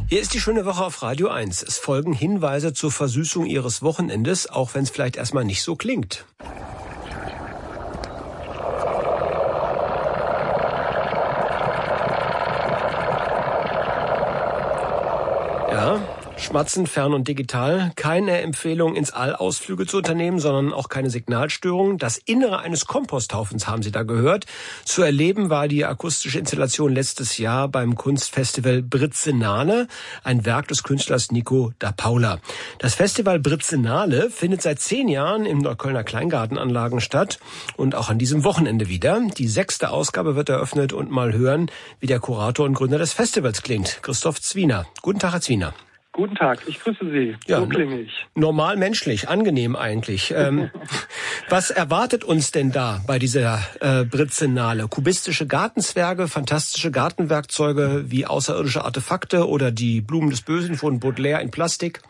Hier ist die schöne Woche auf Radio 1. Es folgen Hinweise zur Versüßung Ihres Wochenendes, auch wenn es vielleicht erstmal nicht so klingt. Ja, Schmatzen, fern und digital. Keine Empfehlung, ins All Ausflüge zu unternehmen, sondern auch keine Signalstörungen. Das Innere eines Komposthaufens haben Sie da gehört. Zu erleben war die akustische Installation letztes Jahr beim Kunstfestival Britzenale, ein Werk des Künstlers Nico da Paula. Das Festival Britzenale findet seit 10 Jahren in Neuköllner Kleingartenanlagen statt und auch an diesem Wochenende wieder. Die 6. Ausgabe wird eröffnet und mal hören, wie der Kurator und Gründer des Festivals klingt, Christoph Zwiener. Guten Tag, Herr Zwiener. Guten Tag, ich grüße Sie. Ja, so klinge ich. Normal menschlich, angenehm eigentlich. Was erwartet uns denn da bei dieser Britzenale? Kubistische Gartenzwerge, fantastische Gartenwerkzeuge wie außerirdische Artefakte oder die Blumen des Bösen von Baudelaire in Plastik?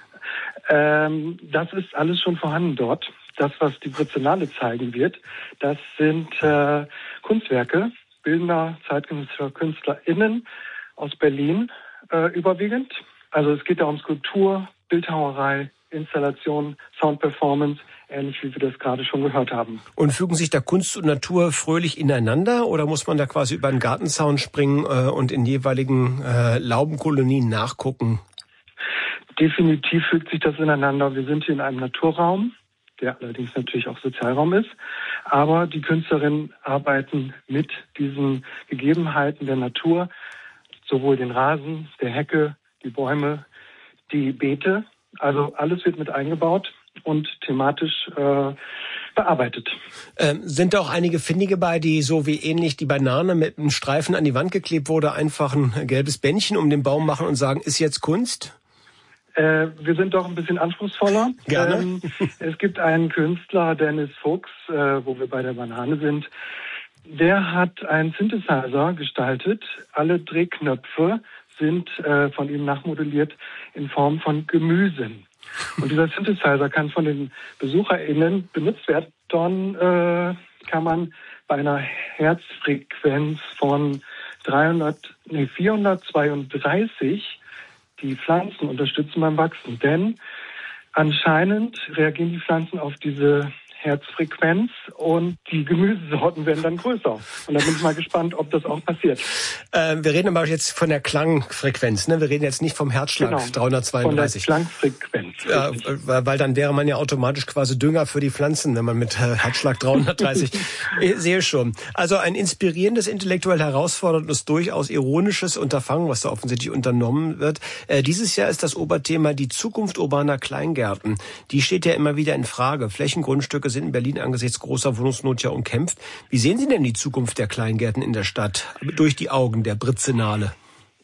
Das ist alles schon vorhanden dort. Das, was die Britzenale zeigen wird, das sind Kunstwerke, bildender zeitgenössischer KünstlerInnen aus Berlin überwiegend. Also es geht da um Skulptur, Bildhauerei, Installation, Soundperformance, ähnlich wie wir das gerade schon gehört haben. Und fügen sich da Kunst und Natur fröhlich ineinander oder muss man da quasi über einen Gartenzaun springen und in jeweiligen Laubenkolonien nachgucken? Definitiv fügt sich das ineinander. Wir sind hier in einem Naturraum, der allerdings natürlich auch Sozialraum ist. Aber die Künstlerinnen arbeiten mit diesen Gegebenheiten der Natur, sowohl den Rasen, der Hecke, die Bäume, die Beete, also alles wird mit eingebaut und thematisch bearbeitet. Sind da auch einige Findige bei, die so wie ähnlich die Banane mit einem Streifen an die Wand geklebt wurde, einfach ein gelbes Bändchen um den Baum machen und sagen, ist jetzt Kunst? Wir sind doch ein bisschen anspruchsvoller. Gerne. Es gibt einen Künstler, Dennis Fuchs, wo wir bei der Banane sind. Der hat einen Synthesizer gestaltet. Alle Drehknöpfe sind von ihm nachmodelliert in Form von Gemüsen. Und dieser Synthesizer kann von den BesucherInnen benutzt werden. Dann kann man bei einer Herzfrequenz von 432 die Pflanzen unterstützen beim Wachsen. Denn anscheinend reagieren die Pflanzen auf diese Herzfrequenz und die Gemüsesorten werden dann größer. Und da bin ich mal gespannt, ob das auch passiert. Wir reden aber jetzt von der Klangfrequenz, ne? Wir reden jetzt nicht vom Herzschlag, genau, 332. Von der Klangfrequenz. Weil dann wäre man ja automatisch quasi Dünger für die Pflanzen, wenn man mit Herzschlag 330. Ich sehe schon. Also ein inspirierendes, intellektuell herausforderndes, durchaus ironisches Unterfangen, was da offensichtlich unternommen wird. Dieses Jahr ist das Oberthema die Zukunft urbaner Kleingärten. Die steht ja immer wieder in Frage. Flächengrundstücke sind in Berlin angesichts großer Wohnungsnot ja umkämpft. Wie sehen Sie denn die Zukunft der Kleingärten in der Stadt durch die Augen der Britzenale?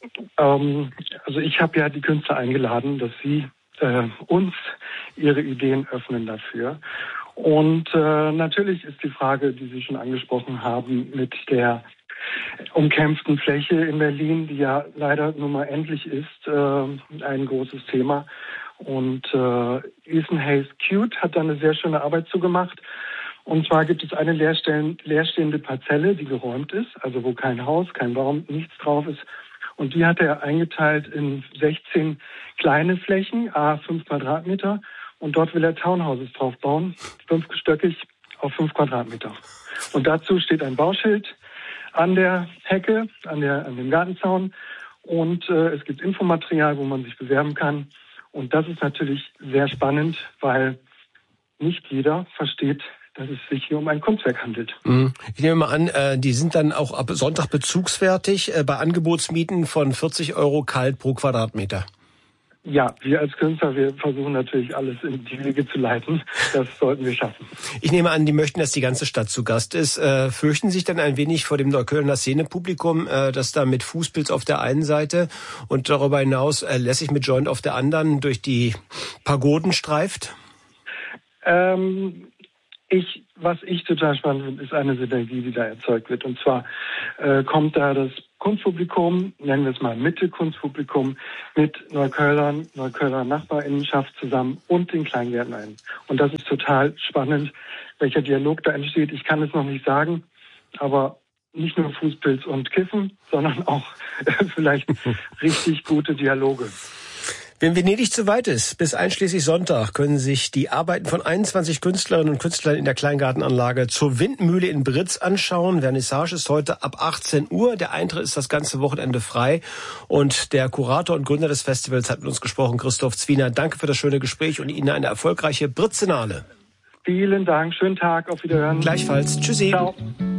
Also ich habe ja die Künstler eingeladen, dass sie uns ihre Ideen öffnen dafür. Und natürlich ist die Frage, die Sie schon angesprochen haben, mit der umkämpften Fläche in Berlin, die ja leider nun mal endlich ist, ein großes Thema. Und Ethan Hayes Cute hat da eine sehr schöne Arbeit zugemacht. Und zwar gibt es eine leerstehende Parzelle, die geräumt ist, also wo kein Haus, kein Baum, nichts drauf ist. Und die hat er eingeteilt in 16 kleine Flächen, 5 Quadratmeter. Und dort will er Townhouses drauf bauen, 5-stöckig auf 5 Quadratmeter. Und dazu steht ein Bauschild an der Hecke, an dem Gartenzaun. Und es gibt Infomaterial, wo man sich bewerben kann. Und das ist natürlich sehr spannend, weil nicht jeder versteht, dass es sich hier um ein Kunstwerk handelt. Ich nehme mal an, die sind dann auch ab Sonntag bezugsfertig bei Angebotsmieten von 40 € kalt pro Quadratmeter. Ja, wir als Künstler, wir versuchen natürlich alles in die Wege zu leiten. Das sollten wir schaffen. Ich nehme an, die möchten, dass die ganze Stadt zu Gast ist. Fürchten sich dann ein wenig vor dem Neuköllner Szenepublikum, das da mit Fußpilz auf der einen Seite und darüber hinaus lässig mit Joint auf der anderen durch die Pagoden streift? Was ich total spannend finde, ist eine Synergie, die da erzeugt wird. Und zwar kommt da das Kunstpublikum, nennen wir es mal Mitte-Kunstpublikum, mit Neuköllner Nachbarinnenschaft zusammen und den Kleingärtnern. Und das ist total spannend, welcher Dialog da entsteht. Ich kann es noch nicht sagen, aber nicht nur Fußpilz und Kiffen, sondern auch vielleicht richtig gute Dialoge. Wenn Venedig zu weit ist, bis einschließlich Sonntag, können sich die Arbeiten von 21 Künstlerinnen und Künstlern in der Kleingartenanlage zur Windmühle in Britz anschauen. Vernissage ist heute ab 18 Uhr. Der Eintritt ist das ganze Wochenende frei. Und der Kurator und Gründer des Festivals hat mit uns gesprochen, Christoph Zwiener. Danke für das schöne Gespräch und Ihnen eine erfolgreiche Britzenale. Vielen Dank. Schönen Tag. Auf Wiederhören. Gleichfalls. Tschüssi. Ciao.